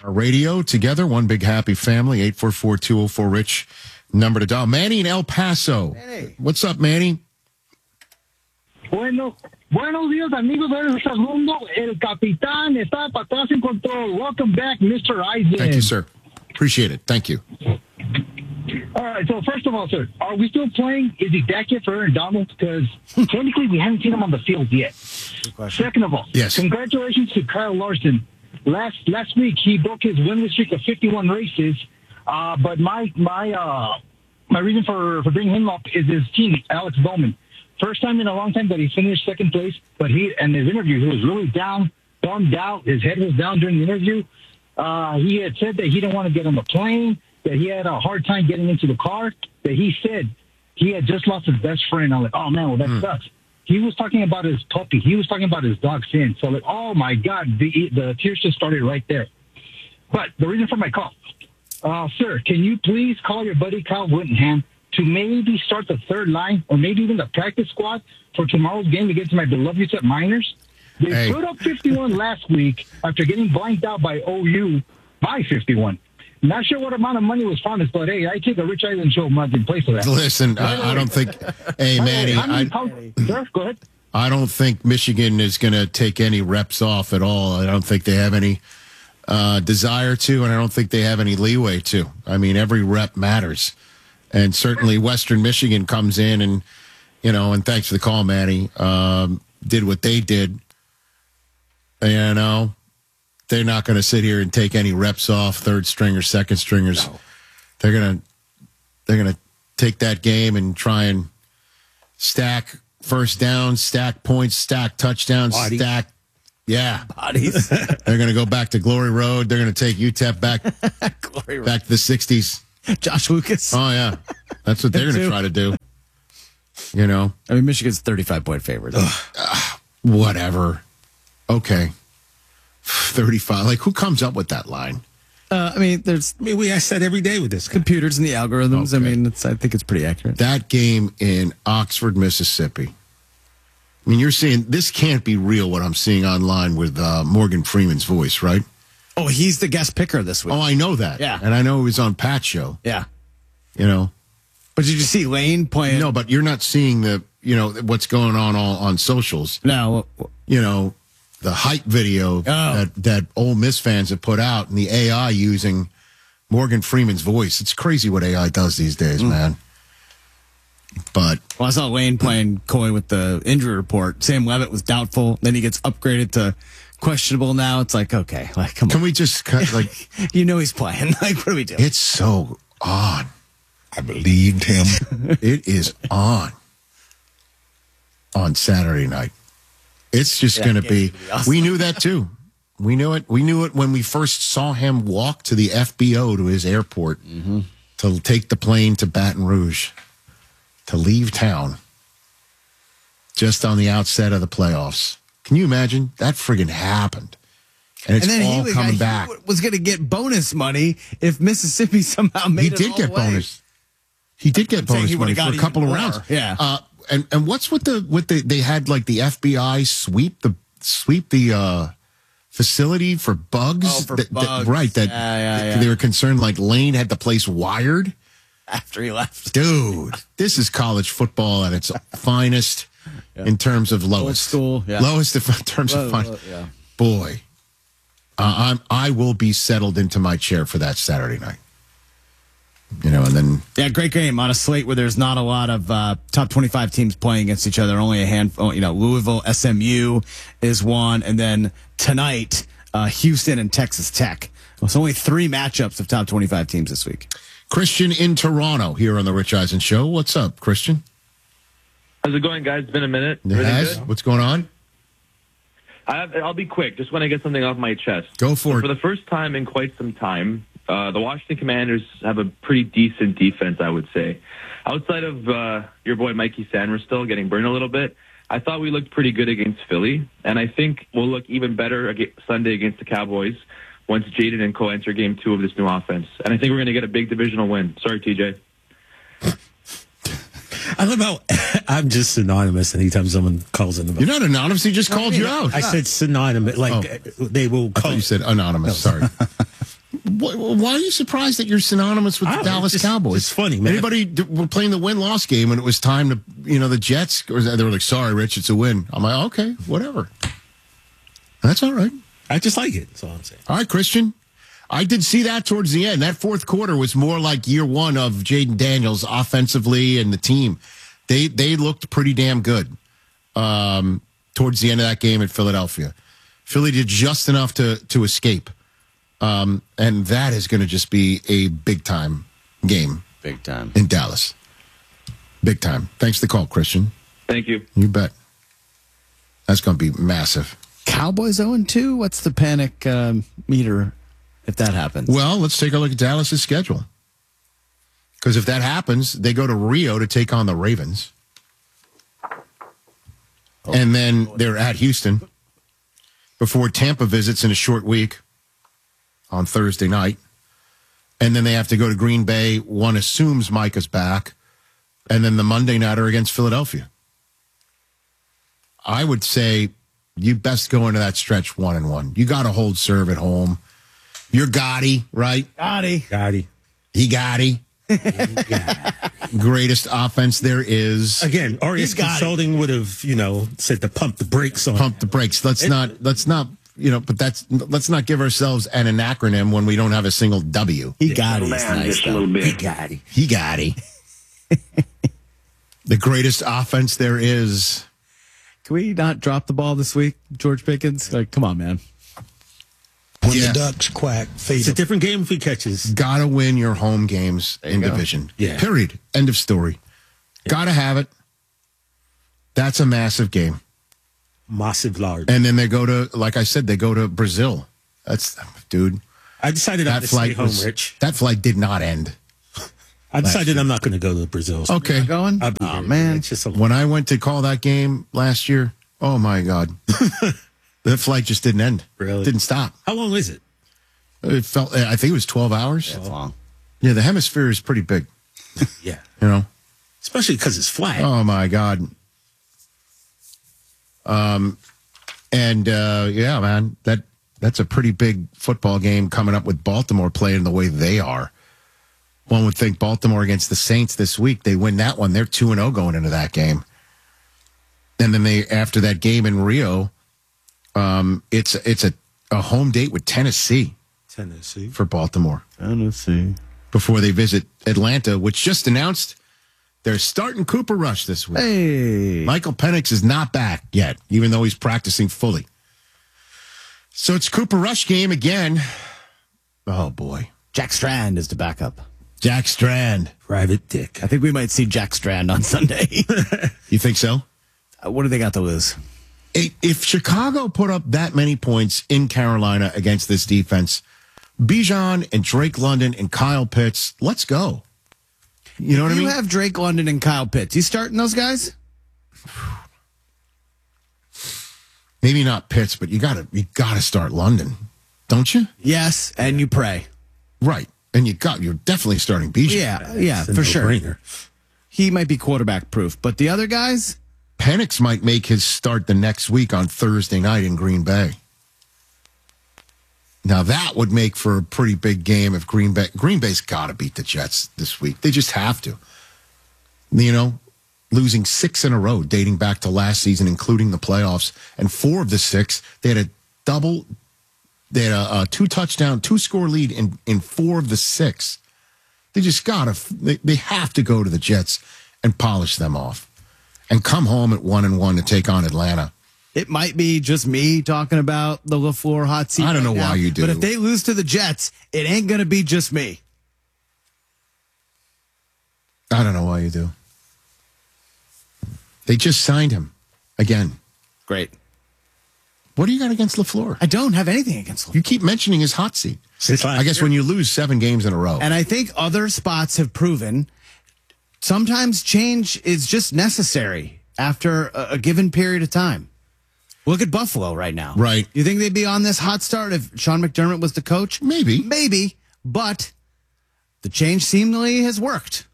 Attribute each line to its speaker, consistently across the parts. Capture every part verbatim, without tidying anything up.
Speaker 1: Radio together, one big happy family. eight four four, two oh four, RICH, number to dial. Manny in El Paso. Manny. What's up, Manny?
Speaker 2: Bueno, buenos días, amigos del segundo. El capitán está para atrás en control. Welcome back, Mister Eisen.
Speaker 1: Thank you, sir. Appreciate it. Thank you.
Speaker 2: All right, so first of all, sir, are we still playing? Is he back yet for Aaron Donald? Because technically we haven't seen him on the field yet. Second of all,
Speaker 1: yes.
Speaker 2: Congratulations to Kyle Larson. Last last week he broke his winless streak of fifty-one races. Uh, but my my uh, my reason for, for bringing him up is his team, Alex Bowman. First time in a long time that he finished second place, but he and his interview he was really down, bummed out. His head was down during the interview. Uh, he had said that he didn't want to get on the plane, that he had a hard time getting into the car, that he said he had just lost his best friend. I'm like, oh, man, well, that mm. sucks. He was talking about his puppy. He was talking about his dog, Sin. So, like, oh, my God, the, the tears just started right there. But the reason for my call, uh, sir, can you please call your buddy Kyle Whittingham to maybe start the third line or maybe even the practice squad for tomorrow's game against my beloved U T E P Miners? They hey. put up fifty-one last week after getting blanked out by O U by fifty-one. Not sure what amount of money was promised, but hey, I take a Rich Eisen show month in place of that.
Speaker 1: Listen, I, I don't think. Hey, Manny, I,
Speaker 2: sir, go ahead.
Speaker 1: I don't think Michigan is going to take any reps off at all. I don't think they have any uh, desire to, and I don't think they have any leeway to. I mean, every rep matters, and certainly Western Michigan comes in and you know, and thanks for the call, Manny. Um, did what they did. You know, they're not going to sit here and take any reps off third stringers, second stringers. No. They're going to they're going to take that game and try and stack first downs, stack points, stack touchdowns, Bodies. stack yeah.
Speaker 3: Bodies.
Speaker 1: They're going to go back to Glory Road. They're going to take U T E P back
Speaker 3: Glory Road.
Speaker 1: back to the sixties.
Speaker 3: Josh Lucas.
Speaker 1: Oh yeah. That's what they're going to try to do. You know.
Speaker 3: I mean, Michigan's thirty-five point favorite.
Speaker 1: Uh, whatever. Okay. thirty-five. Like, who comes up with that line?
Speaker 3: Uh, I mean, there's.
Speaker 4: I mean, we ask that every day with this guy.
Speaker 3: Computers and the algorithms. Okay. I mean, it's, I think it's pretty accurate.
Speaker 1: That game in Oxford, Mississippi. I mean, you're saying this can't be real, what I'm seeing online with uh, Morgan Freeman's voice, right?
Speaker 3: Oh, he's the guest picker this week.
Speaker 1: Oh, I know that.
Speaker 3: Yeah.
Speaker 1: And I know he was on Pat's show.
Speaker 3: Yeah.
Speaker 1: You know.
Speaker 3: But did you see Lane playing?
Speaker 1: No, but you're not seeing the, you know, what's going on all on socials.
Speaker 3: No.
Speaker 1: You know, the hype video oh. that, that Ole Miss fans have put out and the A I using Morgan Freeman's voice. It's crazy what A I does these days, mm. man. But
Speaker 3: well, I saw Lane playing coy with the injury report. Sam Levitt was doubtful. Then he gets upgraded to questionable now. It's like, okay, like, come
Speaker 1: can
Speaker 3: on.
Speaker 1: we just cut, like,
Speaker 3: you know, he's playing. Like, what do we do?
Speaker 1: It's so odd.
Speaker 4: I believed him.
Speaker 1: It is on on Saturday night. It's just yeah, going to be. Awesome. We knew that too. We knew it. We knew it when we first saw him walk to the F B O to his airport mm-hmm. to take the plane to Baton Rouge to leave town just on the outset of the playoffs. Can you imagine? That friggin' happened. And it's
Speaker 3: and then
Speaker 1: all
Speaker 3: he,
Speaker 1: coming
Speaker 3: he
Speaker 1: back.
Speaker 3: was going to get bonus money if Mississippi somehow made
Speaker 1: he
Speaker 3: it
Speaker 1: did
Speaker 3: all
Speaker 1: get
Speaker 3: away.
Speaker 1: bonus. He did get
Speaker 3: I'm
Speaker 1: bonus money for a couple of
Speaker 3: more.
Speaker 1: rounds.
Speaker 3: Yeah.
Speaker 1: Uh, and and what's with the with the they had like the F B I sweep the sweep the uh, facility for bugs.
Speaker 3: Oh, for
Speaker 1: that,
Speaker 3: bugs.
Speaker 1: That, right. That
Speaker 3: yeah, yeah, yeah.
Speaker 1: they were concerned like Lane had the place wired
Speaker 3: after he left.
Speaker 1: Dude, this is college football at its finest yeah. in terms of lowest
Speaker 3: school. Yeah.
Speaker 1: Lowest in terms
Speaker 3: low,
Speaker 1: of fun.
Speaker 3: Low, yeah.
Speaker 1: Boy. Uh, I'm, I will be settled into my chair for that Saturday night. You know, and then...
Speaker 3: Yeah, great game on a slate where there's not a lot of uh, top twenty-five teams playing against each other. Only a handful, you know, Louisville, S M U is one. And then tonight, uh, Houston and Texas Tech. It's only three matchups of top twenty-five teams this week.
Speaker 1: Christian in Toronto here on the Rich Eisen Show. What's up, Christian?
Speaker 5: How's it going, guys? It's been a minute.
Speaker 1: It has? What's going on?
Speaker 5: I have, I'll be quick. Just want to get something off my chest.
Speaker 1: Go for
Speaker 5: so
Speaker 1: it.
Speaker 5: For the first time in quite some time, uh, the Washington Commanders have a pretty decent defense, I would say. Outside of uh, your boy Mikey Sainristil getting burned a little bit, I thought we looked pretty good against Philly, and I think we'll look even better against Sunday against the Cowboys once Jaden and Co enter game two of this new offense. And I think we're going to get a big divisional win. Sorry, T J.
Speaker 4: I love how I'm just synonymous anytime someone calls in the
Speaker 1: You're not anonymous. He just called you out.
Speaker 4: I said synonymous. Like, oh. they will call.
Speaker 1: I thought you said anonymous. No. Sorry. Wh- Why are you surprised that you're synonymous with the
Speaker 4: Oh,
Speaker 1: Dallas
Speaker 4: it's-
Speaker 1: Cowboys?
Speaker 4: it's funny, man.
Speaker 1: Anybody d- were playing the win-loss game when it was time to, you know, the Jets, or they were like, sorry, Rich, it's a win. I'm like, okay, whatever. That's all right.
Speaker 4: I just like it. That's all I'm saying.
Speaker 1: All right, Christian. I did see that towards the end. That fourth quarter was more like year one of Jaden Daniels offensively and the team. They they looked pretty damn good um, towards the end of that game at Philadelphia. Philly did just enough to to escape. Um, and that is going to just be a big-time game
Speaker 3: Big time.
Speaker 1: in Dallas. Big time. Thanks for the call, Christian.
Speaker 5: Thank you.
Speaker 1: You bet. That's going to be massive.
Speaker 3: Cowboys oh and two? What's the panic um, meter if that happens?
Speaker 1: Well, let's take a look at Dallas's schedule. Because if that happens, they go to Rio to take on the Ravens. And then they're at Houston before Tampa visits in a short week on Thursday night. And then they have to go to Green Bay. One assumes Micah's back. And then the Monday nighter against Philadelphia. I would say you best go into that stretch one and one. You got to hold serve at home. You're Gotti, right?
Speaker 3: Gotti.
Speaker 4: Gotti.
Speaker 1: He Gotti. Greatest offense there is.
Speaker 4: Again, R E S
Speaker 3: He's got it.
Speaker 4: Consulting would have, you know, said to pump the brakes on.
Speaker 1: Pump the brakes. Let's not, let's not, you know, but that's, let's not give ourselves an acronym when we don't have a single W.
Speaker 3: He got it. He's nice, though.
Speaker 4: He got it.
Speaker 1: He Gotti. The greatest offense there is.
Speaker 3: Can we not drop the ball this week, George Pickens? Like, come on, man.
Speaker 6: When
Speaker 1: Yeah.
Speaker 6: the ducks quack, feed
Speaker 4: It's a
Speaker 6: them.
Speaker 4: different game if he catches.
Speaker 1: Gotta win your home games in
Speaker 3: go.
Speaker 1: division.
Speaker 4: Yeah.
Speaker 1: Period. End of story. Gotta have it. That's a massive game.
Speaker 4: Massive large.
Speaker 1: And then they go to, like I said, they go to Brazil. That's, dude,
Speaker 4: I decided I'm
Speaker 1: that
Speaker 4: going to stay
Speaker 1: flight
Speaker 4: home,
Speaker 1: was,
Speaker 4: Rich.
Speaker 1: that flight did not end.
Speaker 4: I decided I'm not going to go to Brazil.
Speaker 1: Okay.
Speaker 3: Going?
Speaker 4: I'll be
Speaker 3: Oh,
Speaker 4: here.
Speaker 3: man.
Speaker 4: It's just a
Speaker 1: When I went to call that game last year, oh my God. That flight just didn't end.
Speaker 4: Really?
Speaker 1: Didn't stop.
Speaker 4: How long is it?
Speaker 1: It felt, I think it was twelve hours.
Speaker 3: That's long.
Speaker 1: Yeah, the hemisphere is pretty big,
Speaker 4: Yeah.
Speaker 1: you know.
Speaker 4: Especially because it's flat.
Speaker 1: Oh my God. Um, and uh, yeah, man, that that's a pretty big football game coming up with Baltimore playing the way they are. One would think Baltimore against the Saints this week, they win that one. They're two and zero going into that game. And then they after that game in Rio, um, it's it's a, a home date with Tennessee
Speaker 4: Tennessee.
Speaker 1: for Baltimore
Speaker 3: Tennessee.
Speaker 1: before they visit Atlanta, which just announced they're starting Cooper Rush this week.
Speaker 3: Hey.
Speaker 1: Michael Penix is not back yet, even though he's practicing fully. So it's Cooper Rush game again. Oh, boy.
Speaker 3: Jack Strand is the backup.
Speaker 1: Jack Strand.
Speaker 4: Private Dick.
Speaker 3: I think we might see Jack Strand on Sunday.
Speaker 1: You think so?
Speaker 3: Uh, what do they got to lose?
Speaker 1: If Chicago put up that many points in Carolina against this defense, Bijan and Drake London and Kyle Pitts, let's go. You know what I
Speaker 3: You
Speaker 1: mean?
Speaker 3: have Drake London and Kyle Pitts. You starting those guys?
Speaker 1: Maybe not Pitts, but you gotta you gotta start London, don't you?
Speaker 3: Yes, and you pray.
Speaker 1: Right. And you got you're definitely starting Bijan.
Speaker 3: Yeah, yeah,
Speaker 4: It's a
Speaker 3: for sure.
Speaker 4: no-brainer.
Speaker 3: He might be quarterback proof, but the other guys,
Speaker 1: Penix might make his start the next week on Thursday night in Green Bay. Now that would make for a pretty big game if Green Bay Green Bay's got to beat the Jets this week. They just have to. You know, losing six in a row dating back to last season, including the playoffs, and four of the six they had a double. They had a, a two touchdown, two score lead in in four of the six. They just gotta. They, they have to go to the Jets and polish them off, and come home at one and one to take on Atlanta.
Speaker 3: it might be just me talking about the LaFleur hot seat.
Speaker 1: I don't
Speaker 3: right
Speaker 1: know
Speaker 3: now,
Speaker 1: why you do.
Speaker 3: But if they lose to the Jets, it ain't going to be just me.
Speaker 1: I don't know why you do. They just signed him again.
Speaker 3: Great.
Speaker 1: What do you got against LaFleur?
Speaker 3: I don't have anything against LaFleur.
Speaker 1: You keep mentioning his hot seat.
Speaker 4: Since last
Speaker 1: I guess
Speaker 4: year.
Speaker 1: when you lose seven games in a row.
Speaker 3: And I think other spots have proven sometimes change is just necessary after a, a given period of time. Look at Buffalo right now.
Speaker 1: Right.
Speaker 3: You think they'd be on this hot start if Sean McDermott was the coach?
Speaker 1: Maybe.
Speaker 3: Maybe. But the change seemingly has worked.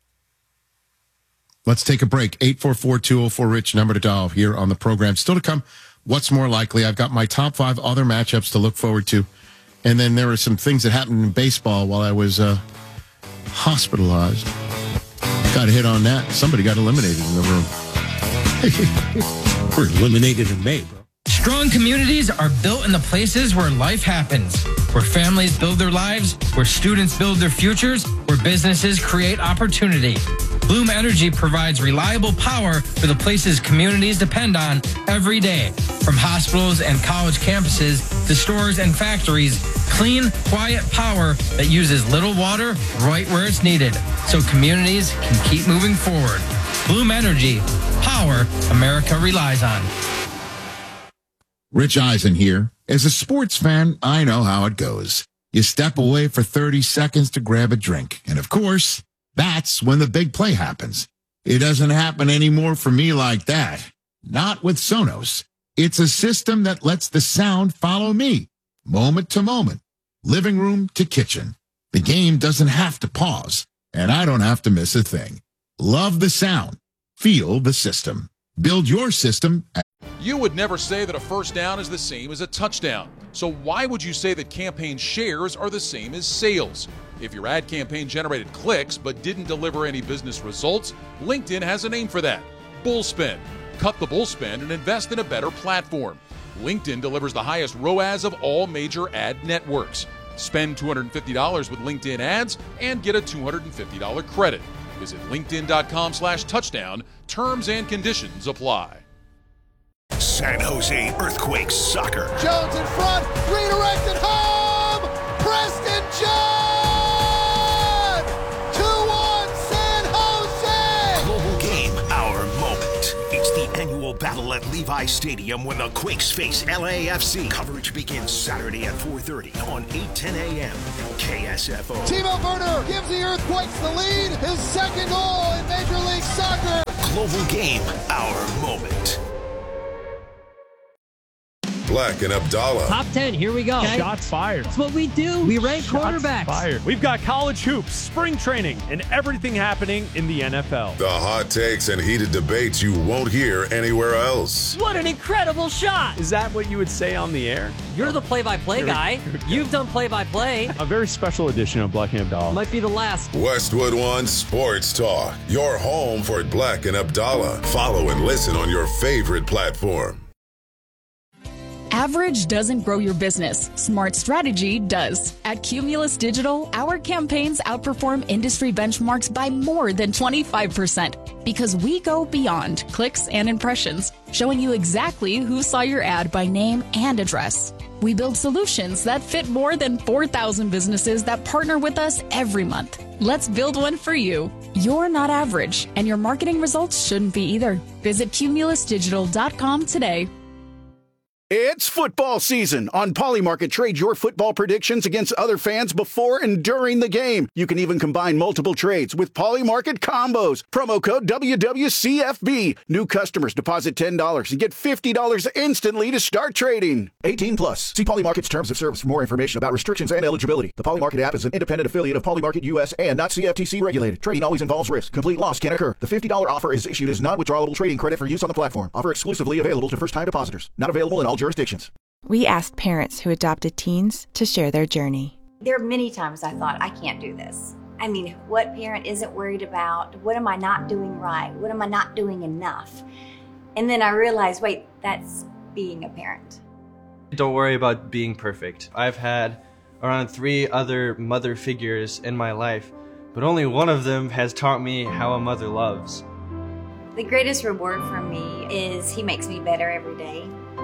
Speaker 1: Let's take a break. eight four four, two oh four, RICH, number to dial here on the program. Still to come, what's more likely? I've got my top five other matchups to look forward to And then there were some things that happened in baseball while I was uh, hospitalized. Got a hit on that. Somebody got eliminated in the room.
Speaker 4: We're eliminated in May, bro.
Speaker 7: Strong communities are built in the places where life happens, where families build their lives, where students build their futures, where businesses create opportunity. Bloom Energy provides reliable power for the places communities depend on every day. From hospitals and college campuses to stores and factories, clean, quiet power that uses little water right where it's needed, so communities can keep moving forward. Bloom Energy, power America relies on.
Speaker 1: Rich Eisen here. As a sports fan, I know how it goes. You step away for thirty seconds to grab a drink. And of course, that's when the big play happens. It doesn't happen anymore for me like that. Not with Sonos. It's a system that lets the sound follow me, moment to moment, living room to kitchen. The game doesn't have to pause, and I don't have to miss a thing. Love the sound. Feel the system. Build your system at
Speaker 8: You would never say that a first down is the same as a touchdown. So why would you say that campaign shares are the same as sales? If your ad campaign generated clicks but didn't deliver any business results, LinkedIn has a name for that: Bullspend. Cut the bullspend and invest in a better platform. LinkedIn delivers the highest R O A S of all major ad networks. Spend two hundred fifty dollars with LinkedIn ads and get a two hundred fifty dollars credit. Visit linkedin.com slash touchdown. Terms and conditions apply.
Speaker 9: San Jose Earthquakes soccer.
Speaker 10: Jones in front, redirected home. Preston John! two one San Jose!
Speaker 9: Global game, our moment. It's the annual battle at Levi Stadium when the Quakes face L A F C. Coverage begins Saturday at four thirty on eight ten a.m. K S F O.
Speaker 10: Timo Werner gives the Earthquakes the lead. His second goal in Major League Soccer.
Speaker 9: Global game, our moment.
Speaker 11: Black and Abdallah.
Speaker 12: Top ten, here we go.
Speaker 13: Okay. Shots fired.
Speaker 12: That's what we do. We rank
Speaker 13: Shots
Speaker 12: quarterbacks.
Speaker 13: Fired. We've got college hoops, spring training, and everything happening in the N F L.
Speaker 11: The hot takes and heated debates you won't hear anywhere else.
Speaker 12: What an incredible shot.
Speaker 13: Is that what you would say on the air?
Speaker 12: You're the play-by-play guy. You've done play-by-play.
Speaker 13: A very special edition of Black and Abdallah.
Speaker 12: Might be the last.
Speaker 11: Westwood One Sports Talk. Your home for Black and Abdallah. Follow and listen on your favorite platform.
Speaker 14: Average doesn't grow your business. Smart strategy does. At Cumulus Digital, our campaigns outperform industry benchmarks by more than twenty-five percent because we go beyond clicks and impressions, showing you exactly who saw your ad by name and address. We build solutions that fit more than four thousand businesses that partner with us every month. Let's build one for you. You're not average, and your marketing results shouldn't be either. Visit cumulus digital dot com today.
Speaker 15: It's football season. On Polymarket, trade your football predictions against other fans before and during the game. You can even combine multiple trades with Polymarket combos. Promo code W W C F B. New customers deposit ten dollars and get fifty dollars instantly to start trading. eighteen plus. See Polymarket's terms of service for more information about restrictions and eligibility. The Polymarket app is an independent affiliate of Polymarket U S and not C F T C regulated. Trading always involves risk. Complete loss can occur. The fifty dollars offer is issued as non-withdrawable trading credit for use on the platform. Offer exclusively available to first-time depositors. Not available in all jurisdictions.
Speaker 16: We asked parents who adopted teens to share their journey.
Speaker 17: There are many times I thought, I can't do this. I mean, what parent isn't worried about? What am I not doing right? What am I not doing enough? And then I realized, wait, that's being a parent.
Speaker 18: Don't worry about being perfect. I've had around three other mother figures in my life, but only one of them has taught me how a mother loves.
Speaker 17: The greatest reward for me is he makes me better every day.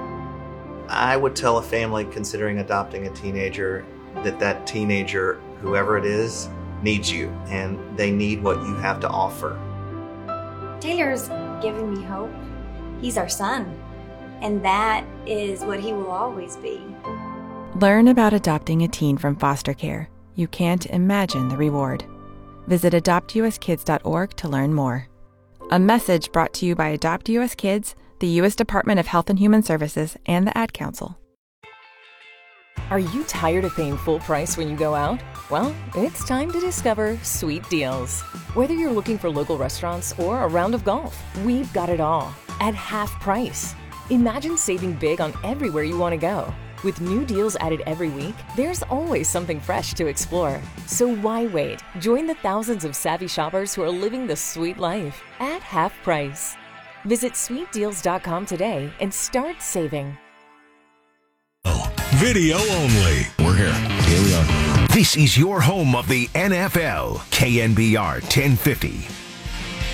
Speaker 19: I would tell a family considering adopting a teenager that that teenager, whoever it is, needs you, and they need what you have to offer.
Speaker 17: Taylor's given me hope. He's our son, and that is what he will always be.
Speaker 16: Learn about adopting a teen from foster care. You can't imagine the reward. Visit adopt u s kids dot org to learn more. A message brought to you by Adopt U S Kids, the U S Department of Health and Human Services, and the Ad Council.
Speaker 20: Are you tired of paying full price when you go out? Well, it's time to discover Sweet Deals. Whether you're looking for local restaurants or a round of golf, we've got it all at half price. Imagine saving big on everywhere you want to go. With new deals added every week, there's always something fresh to explore. So why wait? Join the thousands of savvy shoppers who are living the sweet life at half price. Visit sweet deals dot com today and start saving.
Speaker 9: Video only.
Speaker 1: We're here. Here we are.
Speaker 9: This is your home of the N F L. K N B R ten fifty.